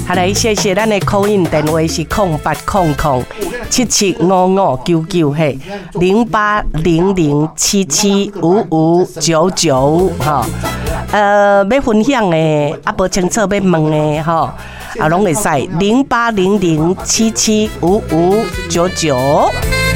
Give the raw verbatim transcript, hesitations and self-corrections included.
好来，谢谢咱的 call in 电话是空八空空七七五五九九嘿，零八零零七七五五九九哈。呃，要分享的啊，无清楚要问的哈，啊，拢会使零八零零七七五五九九。